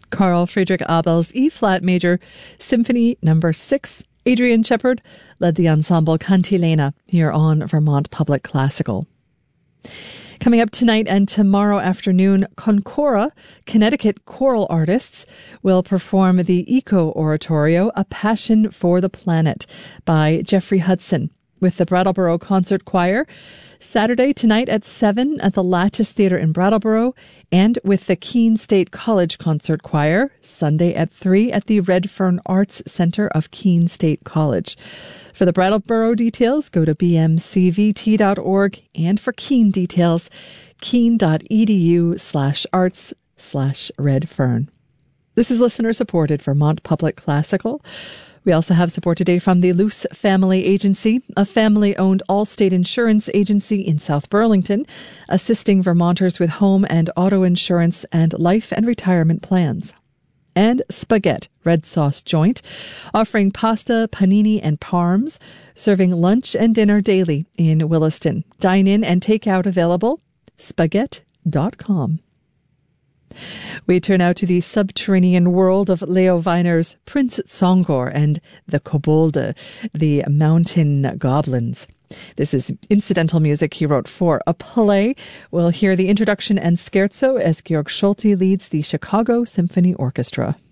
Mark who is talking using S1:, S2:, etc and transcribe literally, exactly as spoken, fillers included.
S1: Carl Friedrich Abel's E-flat major Symphony number six. Adrian Shepard led the ensemble Cantilena here on Vermont Public Classical. Coming up tonight and tomorrow afternoon, Concora, Connecticut choral artists, will perform the Eco Oratorio, A Passion for the Planet by Jeffrey Hudson with the Brattleboro Concert Choir. Saturday tonight at seven at the Lattice Theatre in Brattleboro, and with the Keene State College Concert Choir, Sunday at three at the Redfern Arts Center of Keene State College. For the Brattleboro details, go to b m c v t dot org, and for Keene details, keene.edu slash arts slash Redfern. This is listener-supported Vermont Public Classical. We also have support today from the Luce Family Agency, a family-owned all-state insurance agency in South Burlington, assisting Vermonters with home and auto insurance and life and retirement plans. And Spaghetti Red Sauce Joint, offering pasta, panini, and parms, serving lunch and dinner daily in Williston. Dine-in and take-out available, spaghetti dot com. We turn now to the subterranean world of Leo Weiner's Prince Songor and the Kobolde, the mountain goblins. This is incidental music he wrote for a play. We'll hear the introduction and scherzo as Georg Schulte leads the Chicago Symphony Orchestra.